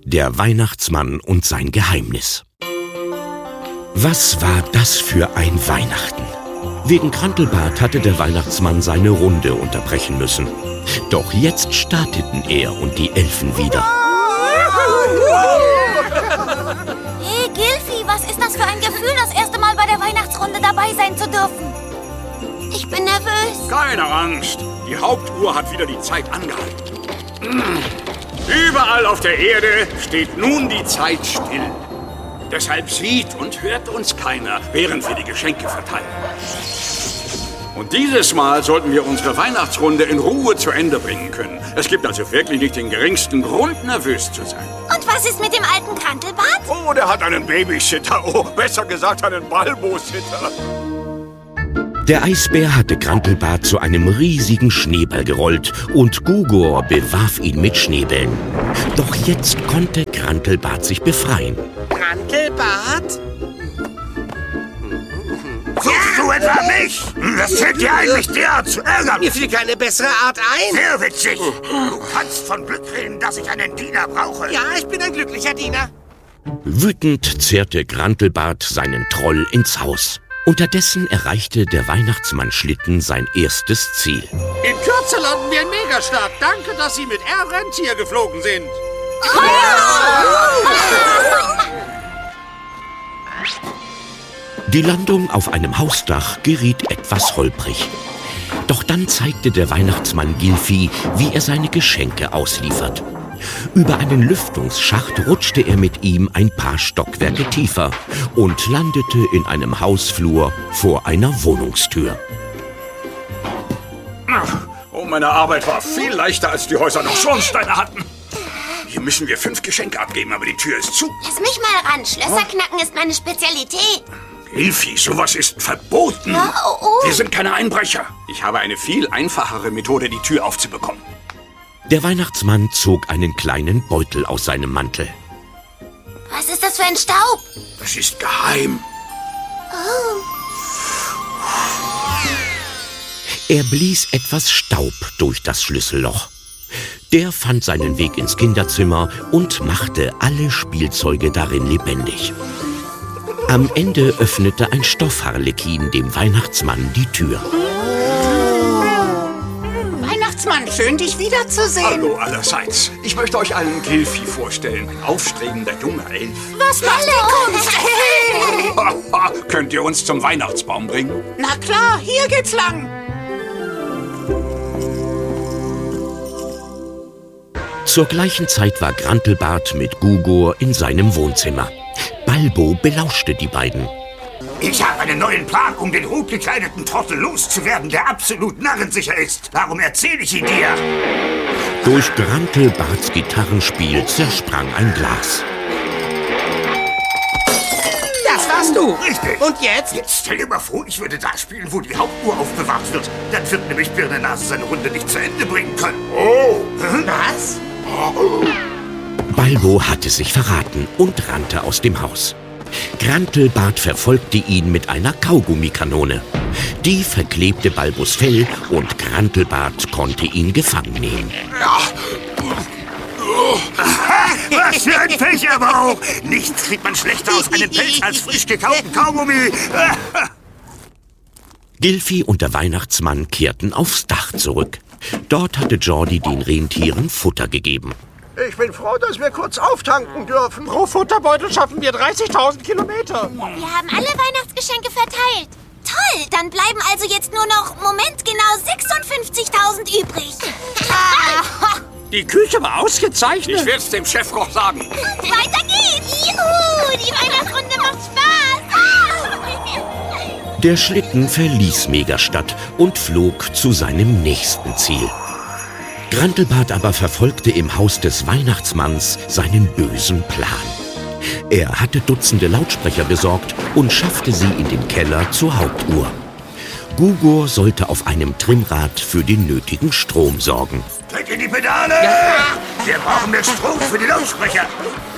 Der Weihnachtsmann und sein Geheimnis. Was war das für ein Weihnachten? Wegen Grantelbart hatte der Weihnachtsmann seine Runde unterbrechen müssen. Doch jetzt starteten er und die Elfen wieder. Hey Gilfi, was ist das für ein Gefühl, das erste Mal bei der Weihnachtsrunde dabei sein zu dürfen? Ich bin nervös. Keine Angst, die Hauptuhr hat wieder die Zeit angehalten. Überall auf der Erde steht nun die Zeit still. Deshalb sieht und hört uns keiner, während wir die Geschenke verteilen. Und dieses Mal sollten wir unsere Weihnachtsrunde in Ruhe zu Ende bringen können. Es gibt also wirklich nicht den geringsten Grund, nervös zu sein. Und was ist mit dem alten Grantelbart? Oh, der hat einen Babysitter. Oh, besser gesagt einen Balbo-Sitter. Der Eisbär hatte Grantelbart zu einem riesigen Schneeball gerollt und Gugor bewarf ihn mit Schneebällen. Doch jetzt konnte Grantelbart sich befreien. Grantelbart? Suchst du etwa mich? Das fällt dir ein, mich derart zu ärgern. Mir fiel keine bessere Art ein. Sehr witzig. Du kannst von Glück reden, dass ich einen Diener brauche. Ja, ich bin ein glücklicher Diener. Wütend zerrte Grantelbart seinen Troll ins Haus. Unterdessen erreichte der Weihnachtsmann-Schlitten sein erstes Ziel. In Kürze landen wir in Megastadt. Danke, dass Sie mit Air Rentier geflogen sind. Die Landung auf einem Hausdach geriet etwas holprig. Doch dann zeigte der Weihnachtsmann Gilfi, wie er seine Geschenke ausliefert. Über einen Lüftungsschacht rutschte er mit ihm ein paar Stockwerke tiefer und landete in einem Hausflur vor einer Wohnungstür. Oh, meine Arbeit war viel leichter, als die Häuser noch Schornsteine hatten. Hier müssen wir 5 Geschenke abgeben, aber die Tür ist zu. Lass mich mal ran. Schlösser knacken ist meine Spezialität. Gilfi, sowas ist verboten. Wir sind keine Einbrecher. Ich habe eine viel einfachere Methode, die Tür aufzubekommen. Der Weihnachtsmann zog einen kleinen Beutel aus seinem Mantel. Was ist das für ein Staub? Das ist geheim. Er blies etwas Staub durch das Schlüsselloch. Der fand seinen Weg ins Kinderzimmer und machte alle Spielzeuge darin lebendig. Am Ende öffnete ein Stoffharlekin dem Weihnachtsmann die Tür. Weihnachtsmann, schön, dich wiederzusehen. Hallo allerseits. Ich möchte euch allen Gilfi vorstellen. Ein aufstrebender junger Elf. Was macht die Kunst? Könnt ihr uns zum Weihnachtsbaum bringen? Na klar, hier geht's lang. Zur gleichen Zeit war Grantelbart mit Gugor in seinem Wohnzimmer. Balbo belauschte die beiden. Ich habe einen neuen Plan, um den rotgekleideten Trottel loszuwerden, der absolut narrensicher ist. Darum erzähle ich ihn dir. Durch Grantelbarts Gitarrenspiel zersprang ein Glas. Das warst du. Richtig. Und jetzt? Jetzt stell dir mal vor, ich würde da spielen, wo die Hauptuhr aufbewahrt wird. Dann wird nämlich Birnenase seine Runde nicht zu Ende bringen können. Oh. Was? Balbo hatte sich verraten und rannte aus dem Haus. Grantelbart verfolgte ihn mit einer Kaugummikanone. Die verklebte Balbos Fell und Grantelbart konnte ihn gefangen nehmen. Was für ein Pech aber auch. Nichts kriegt man schlechter aus einem Pelz als frisch gekauten Kaugummi. Gilfi und der Weihnachtsmann kehrten aufs Dach zurück. Dort hatte Jordi den Rentieren Futter gegeben. Ich bin froh, dass wir kurz auftanken dürfen. Pro Futterbeutel schaffen wir 30.000 Kilometer. Wir haben alle Weihnachtsgeschenke verteilt. Toll, dann bleiben also jetzt nur noch, Moment, genau 56.000 übrig. Die Küche war ausgezeichnet. Ich werde es dem Chefkoch sagen. Weiter geht's. Juhu, die Weihnachtsrunde macht Spaß. Der Schlitten verließ Megastadt und flog zu seinem nächsten Ziel. Grantelbart aber verfolgte im Haus des Weihnachtsmanns seinen bösen Plan. Er hatte Dutzende Lautsprecher besorgt und schaffte sie in den Keller zur Hauptuhr. Gugor sollte auf einem Trimmrad für den nötigen Strom sorgen. Tritt in die Pedale! Ja. Wir brauchen mehr Strom für die Lautsprecher.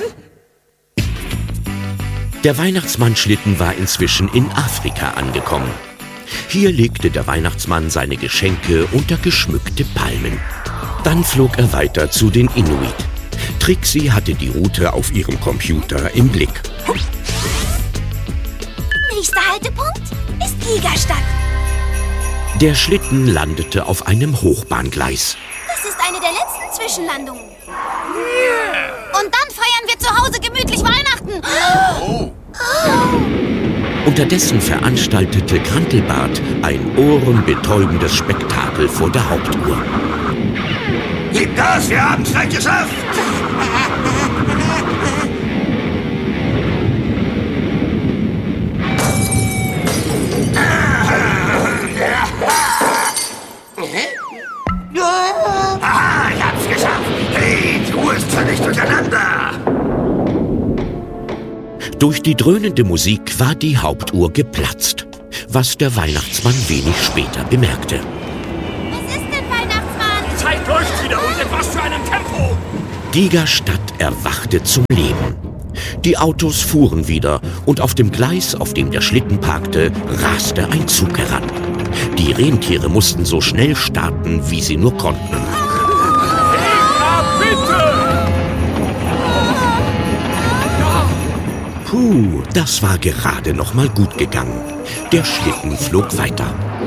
Der Weihnachtsmann-Schlitten war inzwischen in Afrika angekommen. Hier legte der Weihnachtsmann seine Geschenke unter geschmückte Palmen. Dann flog er weiter zu den Inuit, Trixie hatte die Route auf ihrem Computer im Blick. Nächster Haltepunkt ist Gigastadt. Der Schlitten landete auf einem Hochbahngleis. Das ist eine der letzten Zwischenlandungen. Und dann feiern wir zu Hause gemütlich Weihnachten. Unterdessen veranstaltete Grantelbart ein ohrenbetäubendes Spektakel vor der Hauptuhr. Gib Gas, wir haben's gleich geschafft! Aha, ich hab's geschafft! Hey, die Uhr ist völlig durcheinander! Durch die dröhnende Musik war die Hauptuhr geplatzt, was der Weihnachtsmann wenig später bemerkte. Was ist denn, Weihnachtsmann? Die Zeit läuft wieder und in was für einem Tempo! Gigastadt erwachte zum Leben. Die Autos fuhren wieder und auf dem Gleis, auf dem der Schlitten parkte, raste ein Zug heran. Die Rentiere mussten so schnell starten, wie sie nur konnten. Puh, das war gerade noch mal gut gegangen. Der Schlitten flog weiter.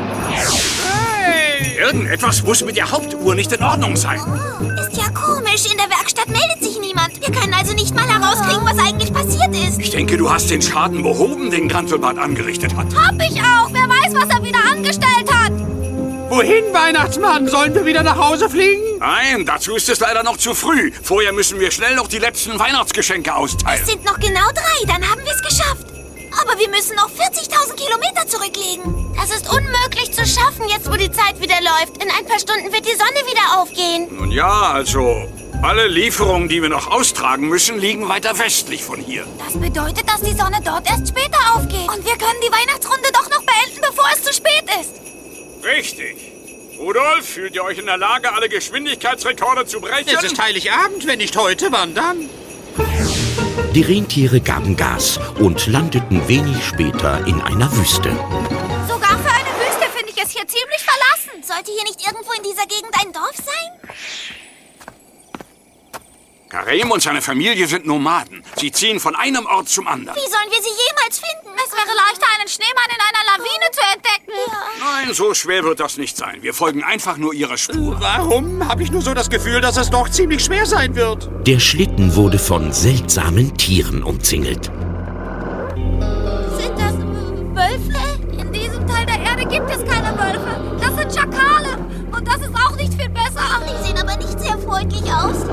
Irgendetwas muss mit der Hauptuhr nicht in Ordnung sein. Ist ja komisch. In der Werkstatt meldet sich niemand. Wir können also nicht mal herauskriegen, was eigentlich passiert ist. Ich denke, du hast den Schaden behoben, den Grantelbart angerichtet hat. Hab ich auch. Wer weiß, was er wieder angestellt hat. Wohin, Weihnachtsmann? Sollen wir wieder nach Hause fliegen? Nein, dazu ist es leider noch zu früh. Vorher müssen wir schnell noch die letzten Weihnachtsgeschenke austeilen. Es sind noch genau 3, dann haben wir es geschafft. Aber wir müssen noch 40.000 Kilometer zurücklegen. Das ist unmöglich zu schaffen, jetzt wo die Zeit wieder läuft. In ein paar Stunden wird die Sonne wieder aufgehen. Nun ja, also alle Lieferungen, die wir noch austragen müssen, liegen weiter westlich von hier. Das bedeutet, dass die Sonne dort erst später aufgeht. Und wir können die Weihnachtsrunde doch noch beenden, bevor es zu spät ist. Richtig. Rudolf, fühlt ihr euch in der Lage, alle Geschwindigkeitsrekorde zu brechen? Es ist Heiligabend, wenn nicht heute, wann dann? Die Rentiere gaben Gas und landeten wenig später in einer Wüste. Sogar für eine Wüste finde ich es hier ziemlich verlassen. Sollte hier nicht irgendwo in dieser Gegend ein Dorf sein? Karim und seine Familie sind Nomaden. Sie ziehen von einem Ort zum anderen. Wie sollen wir sie jemals finden? Es wäre leichter, einen Schneemann in einer Lawine zu entdecken. Ja. Nein, so schwer wird das nicht sein. Wir folgen einfach nur ihrer Spur. Warum habe ich nur so das Gefühl, dass es doch ziemlich schwer sein wird? Der Schlitten wurde von seltsamen Tieren umzingelt. Sind das Wölfe? In diesem Teil der Erde gibt es keine Wölfe. Das sind Schakale. Und das ist auch nicht viel besser. Die sehen aber nicht sehr freundlich aus.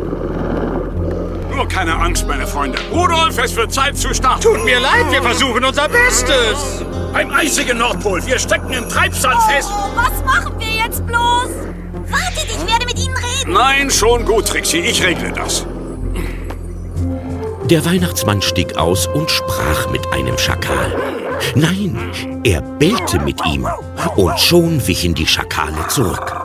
Nur keine Angst, meine Freunde. Rudolf, es wird Zeit zu starten. Tut mir leid, wir versuchen unser Bestes. Beim eisigen Nordpol. Wir stecken im Treibsand fest. Oh, was machen wir jetzt bloß? Wartet, ich werde mit Ihnen reden. Nein, schon gut, Trixie. Ich regle das. Der Weihnachtsmann stieg aus und sprach mit einem Schakal. Nein, er bellte mit ihm. Und schon wichen die Schakale zurück.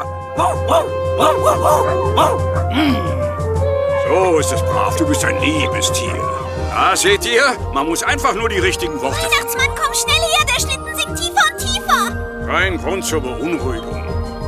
So ist es brav. Du bist ein liebes Tier. Ah, seht ihr? Man muss einfach nur die richtigen Worte... Weihnachtsmann, komm schnell her. Der Schlitten sinkt tiefer und tiefer. Kein Grund zur Beunruhigung.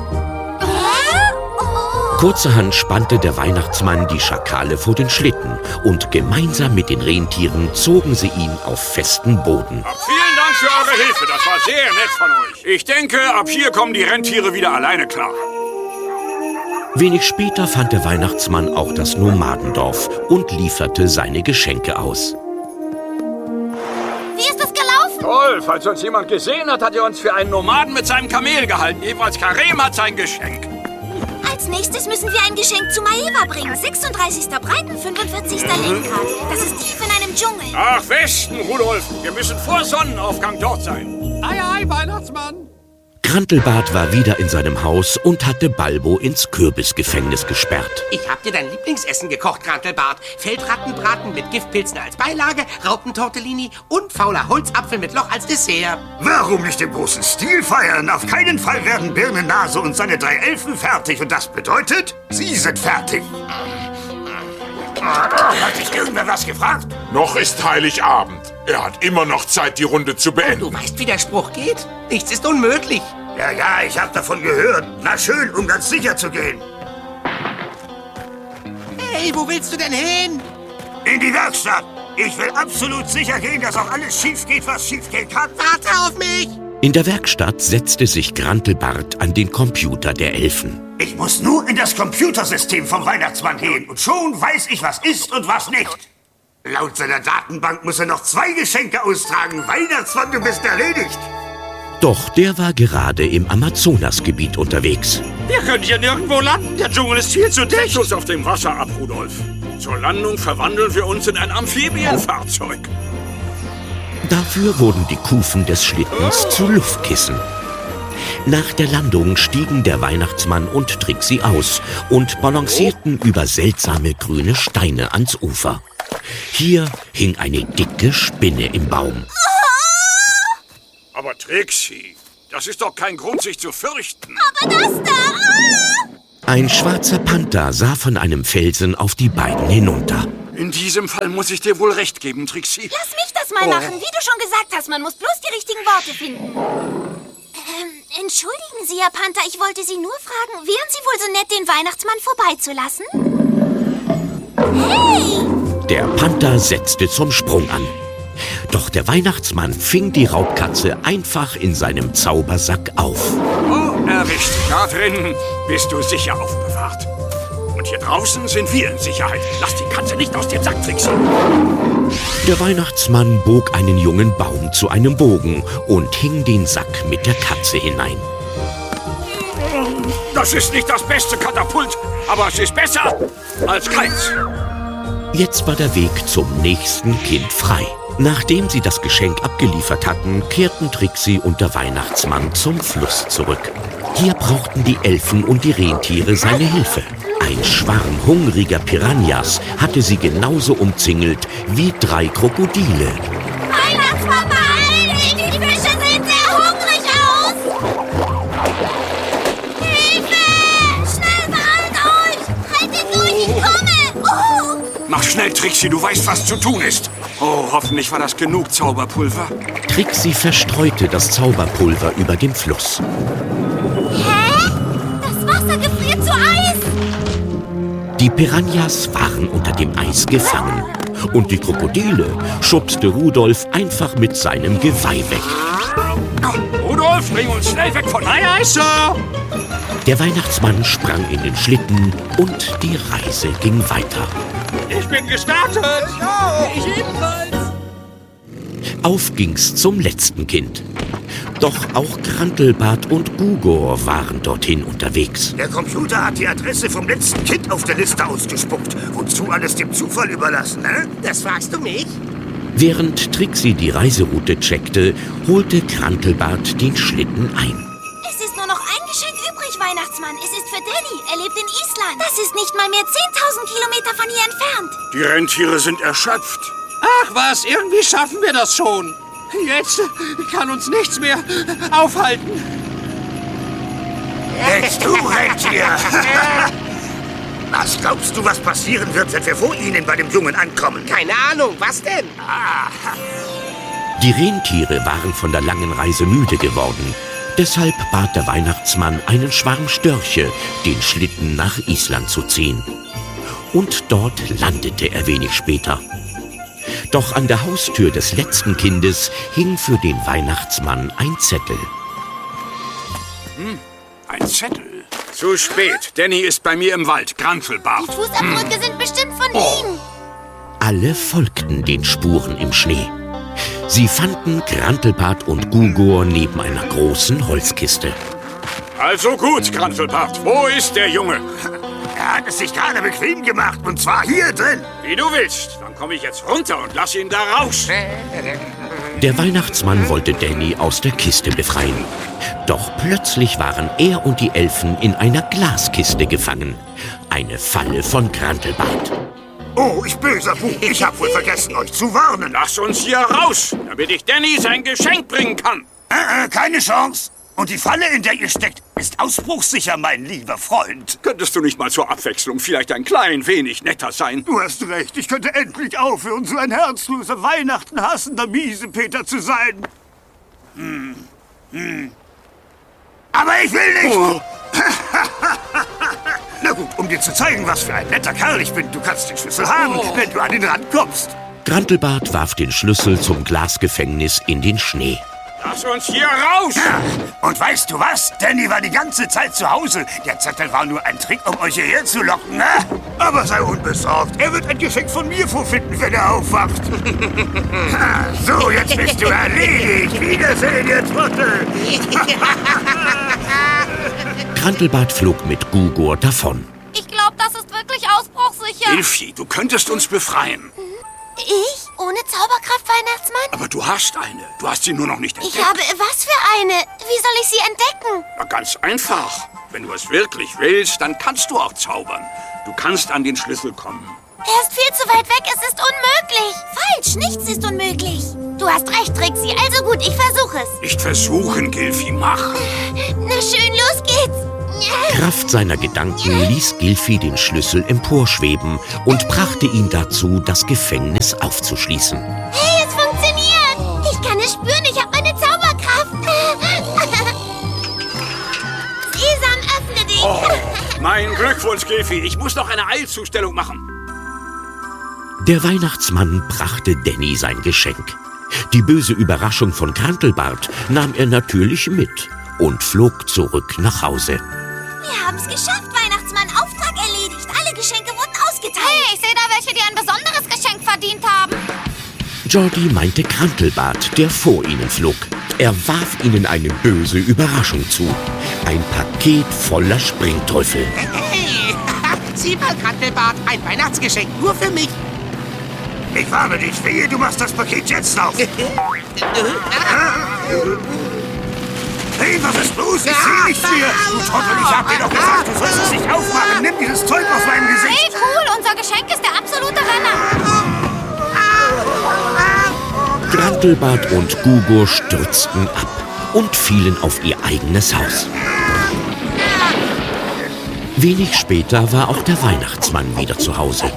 Kurzerhand spannte der Weihnachtsmann die Schakale vor den Schlitten und gemeinsam mit den Rentieren zogen sie ihn auf festen Boden. Vielen Dank für eure Hilfe. Das war sehr nett von euch. Ich denke, ab hier kommen die Rentiere wieder alleine klar. Wenig später fand der Weihnachtsmann auch das Nomadendorf und lieferte seine Geschenke aus. Wie ist das gelaufen? Toll, falls uns jemand gesehen hat, hat er uns für einen Nomaden mit seinem Kamel gehalten. Jedenfalls Karim hat sein Geschenk. Als nächstes müssen wir ein Geschenk zu Maeva bringen. 36. Breiten, 45. Lenkrad. Das ist tief in einem Dschungel. Nach Westen, Rudolf. Wir müssen vor Sonnenaufgang dort sein. Ei, ei, Weihnachtsmann. Grantelbart war wieder in seinem Haus und hatte Balbo ins Kürbisgefängnis gesperrt. Ich hab dir dein Lieblingsessen gekocht, Grantelbart. Feldrattenbraten mit Giftpilzen als Beilage, Raupentortellini und fauler Holzapfel mit Loch als Dessert. Warum nicht im großen Stil feiern? Auf keinen Fall werden Birnennase und seine 3 Elfen fertig. Und das bedeutet, sie sind fertig. Hat sich irgendwer was gefragt? Noch ist Heiligabend. Er hat immer noch Zeit, die Runde zu beenden. Du weißt, wie der Spruch geht? Nichts ist unmöglich. Ja, ich hab davon gehört. Na schön, um ganz sicher zu gehen. Hey, wo willst du denn hin? In die Werkstatt. Ich will absolut sicher gehen, dass auch alles schief geht, was schief gehen kann. Warte auf mich! In der Werkstatt setzte sich Grantelbart an den Computer der Elfen. Ich muss nur in das Computersystem vom Weihnachtsmann gehen und schon weiß ich, was ist und was nicht. Laut seiner Datenbank muss er noch 2 Geschenke austragen. Weihnachtsmann, du bist erledigt. Doch der war gerade im Amazonasgebiet unterwegs. Wir können hier nirgendwo landen. Der Dschungel ist viel zu dicht. Setz uns auf dem Wasser ab, Rudolf. Zur Landung verwandeln wir uns in ein Amphibienfahrzeug. Dafür wurden die Kufen des Schlittens zu Luftkissen. Nach der Landung stiegen der Weihnachtsmann und Trixie aus und balancierten über seltsame grüne Steine ans Ufer. Hier hing eine dicke Spinne im Baum. Aber Trixie, das ist doch kein Grund, sich zu fürchten. Aber das da! Ein schwarzer Panther sah von einem Felsen auf die beiden hinunter. In diesem Fall muss ich dir wohl recht geben, Trixie. Lass mich das mal machen. Wie du schon gesagt hast, man muss bloß die richtigen Worte finden. Entschuldigen Sie, Herr Panther, ich wollte Sie nur fragen, wären Sie wohl so nett, den Weihnachtsmann vorbeizulassen? Hey! Der Panther setzte zum Sprung an. Doch der Weihnachtsmann fing die Raubkatze einfach in seinem Zaubersack auf. Oh, erwischt. Da drin bist du sicher aufbewahrt. Und hier draußen sind wir in Sicherheit. Lass die Katze nicht aus dem Sack tricksen. Der Weihnachtsmann bog einen jungen Baum zu einem Bogen und hing den Sack mit der Katze hinein. Das ist nicht das beste Katapult, aber es ist besser als keins. Jetzt war der Weg zum nächsten Kind frei. Nachdem sie das Geschenk abgeliefert hatten, kehrten Trixie und der Weihnachtsmann zum Fluss zurück. Hier brauchten die Elfen und die Rentiere seine Hilfe. Ein Schwarm hungriger Piranhas hatte sie genauso umzingelt wie 3 Krokodile. Weihnachtsmann, beeil dich! Die Fische sehen sehr hungrig aus! Hilfe! Schnell, beeilt euch! Haltet durch, ich komme! Oh! Mach schnell, Trixie, du weißt, was zu tun ist. Oh, hoffentlich war das genug Zauberpulver. Trixie verstreute das Zauberpulver über dem Fluss. Hä? Das Wasser gefriert zu Eis! Die Piranhas waren unter dem Eis gefangen. Und die Krokodile schubste Rudolf einfach mit seinem Geweih weg. Rudolf, bring uns schnell weg von Aye, aye, Sir! Der Weihnachtsmann sprang in den Schlitten und die Reise ging weiter. Ich bin gestartet! Ich ebenfalls! Auf ging's zum letzten Kind. Doch auch Grantelbart und Gugor waren dorthin unterwegs. Der Computer hat die Adresse vom letzten Kind auf der Liste ausgespuckt. Wozu alles dem Zufall überlassen, ne? Das fragst du mich? Während Trixie die Reiseroute checkte, holte Grantelbart den Schlitten ein. Es ist nur noch ein Geschenk übrig, Weihnachtsmann. Es ist für Danny. Er lebt in Island. Das ist nicht mal mehr 10.000 Kilometer von hier entfernt. Die Rentiere sind erschöpft. Ach was, irgendwie schaffen wir das schon. Jetzt kann uns nichts mehr aufhalten. Jetzt du, Rentier! Was glaubst du, was passieren wird, wenn wir vor ihnen bei dem Jungen ankommen? Keine Ahnung, was denn? Die Rentiere waren von der langen Reise müde geworden. Deshalb bat der Weihnachtsmann einen Schwarm Störche, den Schlitten nach Island zu ziehen. Und dort landete er wenig später. Doch an der Haustür des letzten Kindes hing für den Weihnachtsmann ein Zettel. Ein Zettel. Zu spät. Danny ist bei mir im Wald. Grantelbart. Die Fußabdrücke sind bestimmt von ihm. Alle folgten den Spuren im Schnee. Sie fanden Grantelbart und Gugor neben einer großen Holzkiste. Also gut, Grantelbart. Wo ist der Junge? Er hat es sich gerade bequem gemacht, und zwar hier drin. Wie du willst. Dann komme ich jetzt runter und lass ihn da raus. Der Weihnachtsmann wollte Danny aus der Kiste befreien. Doch plötzlich waren er und die Elfen in einer Glaskiste gefangen. Eine Falle von Grantelbart. Oh, ich böser Bub. Ich hab wohl vergessen, euch zu warnen. Lass uns hier raus, damit ich Danny sein Geschenk bringen kann. Keine Chance. Und die Falle, in der ihr steckt, ist ausbruchssicher, mein lieber Freund. Könntest du nicht mal zur Abwechslung vielleicht ein klein wenig netter sein? Du hast recht. Ich könnte endlich aufhören, so ein herzloser, Weihnachten hassender Miesepeter zu sein. Aber ich will nicht. Oh. Na gut, um dir zu zeigen, was für ein netter Kerl ich bin. Du kannst den Schlüssel haben, wenn du an den Rand kommst. Grantelbart warf den Schlüssel zum Glasgefängnis in den Schnee. Lass uns hier raus! Ja, und weißt du was? Danny war die ganze Zeit zu Hause. Der Zettel war nur ein Trick, um euch hierher zu locken, ne? Aber sei unbesorgt. Er wird ein Geschenk von mir vorfinden, wenn er aufwacht. So, jetzt bist du erledigt. Wiedersehen, ihr Trottel. Grantelbart flog mit Gugor davon. Ich glaube, das ist wirklich ausbruchsicher. Ilfi, du könntest uns befreien. Ich? Ohne Zauberkraft, Weihnachtsmann? Aber du hast eine. Du hast sie nur noch nicht entdeckt. Ich habe was für eine? Wie soll ich sie entdecken? Na, ganz einfach. Wenn du es wirklich willst, dann kannst du auch zaubern. Du kannst an den Schlüssel kommen. Er ist viel zu weit weg, es ist unmöglich. Falsch, nichts ist unmöglich. Du hast recht, Trixie. Also gut, ich versuche es. Nicht versuchen, Gilfi, mach. Na schön, los geht's. Kraft seiner Gedanken ließ Gilfi den Schlüssel emporschweben und brachte ihn dazu, das Gefängnis aufzuschließen. Hey, es funktioniert. Ich kann es spüren, ich habe meine Zauberkraft. Sesam, öffne dich. Oh, mein Glückwunsch, Gilfi. Ich muss noch eine Eilzustellung machen. Der Weihnachtsmann brachte Danny sein Geschenk. Die böse Überraschung von Grantelbart nahm er natürlich mit und flog zurück nach Hause. Wir haben es geschafft, Weihnachtsmann. Auftrag erledigt. Alle Geschenke wurden ausgeteilt. Hey, ich sehe da welche, die ein besonderes Geschenk verdient haben. Jordi meinte Grantelbart, der vor ihnen flog. Er warf ihnen eine böse Überraschung zu. Ein Paket voller Springteufel. Hey, sieh mal, Grantelbart, ein Weihnachtsgeschenk nur für mich. Ich warne dich, wehe, du machst das Paket jetzt auf. Hey, was ist los? Ich sehe nichts mehr. Du Trottel, ich hab dir doch gesagt, du sollst es nicht aufmachen. Nimm dieses Zeug aus meinem Gesicht. Hey, cool, unser Geschenk ist der absolute Renner. Grantelbart und Gugor stürzten ab und fielen auf ihr eigenes Haus. Wenig später war auch der Weihnachtsmann wieder zu Hause.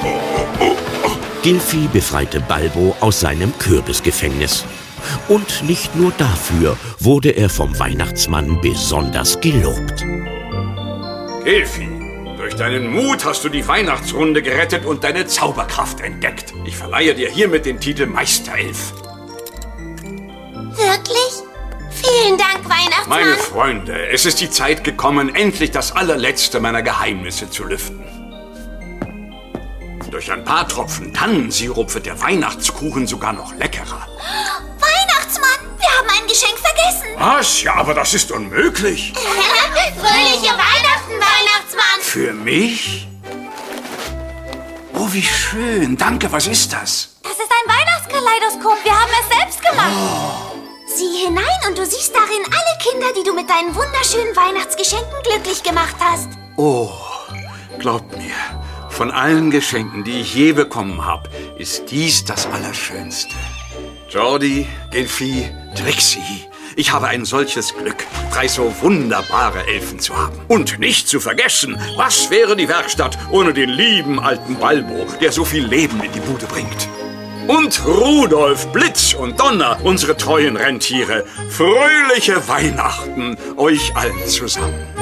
Gilfi befreite Balbo aus seinem Kürbisgefängnis. Und nicht nur dafür wurde er vom Weihnachtsmann besonders gelobt. Gilfi, durch deinen Mut hast du die Weihnachtsrunde gerettet und deine Zauberkraft entdeckt. Ich verleihe dir hiermit den Titel Meisterelf. Wirklich? Vielen Dank, Weihnachtsmann. Meine Freunde, es ist die Zeit gekommen, endlich das allerletzte meiner Geheimnisse zu lüften. Durch ein paar Tropfen Tannensirup wird der Weihnachtskuchen sogar noch leckerer. Weihnachtsmann, wir haben ein Geschenk vergessen. Was? Ja, aber das ist unmöglich. Fröhliche Weihnachten, Weihnachtsmann. Für mich? Oh, wie schön. Danke, was ist das? Das ist ein Weihnachtskaleidoskop. Wir haben es selbst gemacht. Sieh hinein und du siehst darin alle Kinder, die du mit deinen wunderschönen Weihnachtsgeschenken glücklich gemacht hast. Oh, glaubt mir, von allen Geschenken, die ich je bekommen habe, ist dies das Allerschönste. Jordi, Gilfi, Trixie. Ich habe ein solches Glück, 3 so wunderbare Elfen zu haben. Und nicht zu vergessen, was wäre die Werkstatt ohne den lieben alten Balbo, der so viel Leben in die Bude bringt. Und Rudolf, Blitz und Donner, unsere treuen Rentiere. Fröhliche Weihnachten euch allen zusammen.